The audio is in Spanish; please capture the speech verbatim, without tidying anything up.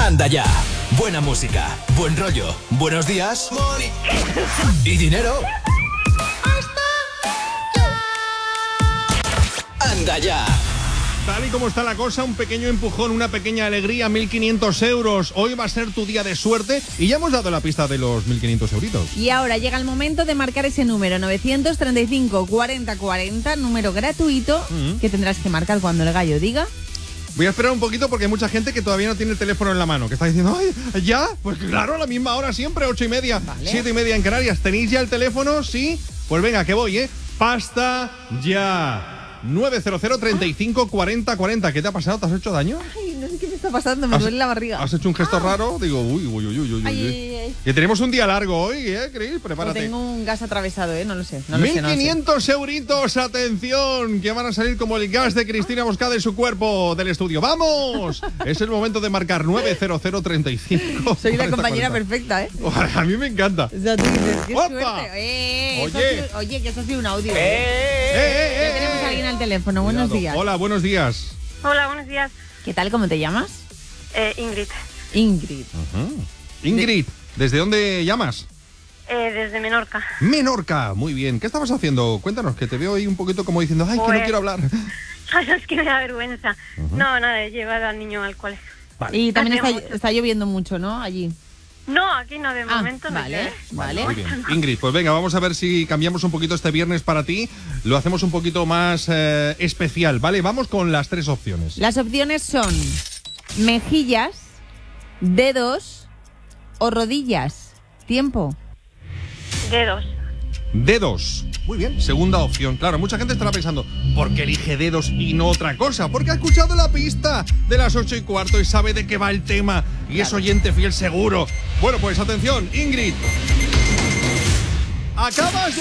Anda ya. Buena música, buen rollo, buenos días y dinero. Anda ya. Tal y como está la cosa, un pequeño empujón, una pequeña alegría, mil quinientos euros. Hoy va a ser tu día de suerte y ya hemos dado la pista de los mil quinientos euritos. Y ahora llega el momento de marcar ese número, novecientos treinta y cinco, cuarenta, cuarenta, número gratuito, mm-hmm. que tendrás que marcar cuando el gallo diga. Voy a esperar un poquito porque hay mucha gente que todavía no tiene el teléfono en la mano, que está diciendo, ¡ay, ya! Pues claro, a la misma hora siempre, ocho y media, vale. siete y media en Canarias. ¿Tenéis ya el teléfono? Sí. Pues venga, que voy, ¿eh? Pasta ya. nueve cero cero, treinta y cinco, cuarenta, cuarenta. ¿Qué te ha pasado? ¿Te has hecho daño? Ay, no sé qué me está pasando, me ¿Has, duele la barriga. ¿Has hecho un gesto ah. raro? Digo, uy, uy, uy, uy, uy. Ay, ay, ay. Que tenemos un día largo hoy, ¿eh, Cris? Prepárate. O tengo un gas atravesado, ¿eh? No lo sé. No lo sé, no mil quinientos euritos, atención, que van a salir como el gas de Cristina Moscada de su cuerpo del estudio. ¡Vamos! Es el momento de marcar nueve cero cero, treinta y cinco. Soy la compañera perfecta, ¿eh? A mí me encanta. O sea, tú dices, qué ¡Opa! suerte. Eh, Oye. Sido, oye, que eso ha sido un audio. ¡Eh, eh, eh! Ya tenemos a alguien al teléfono. Buenos días. Hola, buenos días. Hola, buenos días. ¿Qué tal? ¿Cómo te llamas? Eh, Ingrid. Ingrid. Uh-huh. Ingrid, ¿desde dónde llamas? Eh, desde Menorca. Menorca, muy bien. ¿Qué estabas haciendo? Cuéntanos, que te veo ahí un poquito como diciendo, ay, pues, que no quiero hablar. Es que me da vergüenza. Uh-huh. No, nada, he llevado al niño al colegio. Vale. Y también está, está lloviendo mucho, ¿no? Allí. No, aquí no, de ah, momento no. Vale, vale. Muy bien. Ingrid, pues venga, vamos a ver si cambiamos un poquito este viernes para ti. Lo hacemos un poquito más eh, especial, ¿vale? Vamos con las tres opciones. Las opciones son mejillas, dedos o rodillas. Tiempo. Dedos. Dedos. Muy bien, segunda opción. Claro, mucha gente estará pensando, ¿por qué elige dedos y no otra cosa? Porque ha escuchado la pista de las ocho y cuarto y sabe de qué va el tema. Y claro. Es oyente fiel seguro. Bueno, pues atención, Ingrid. Acabas de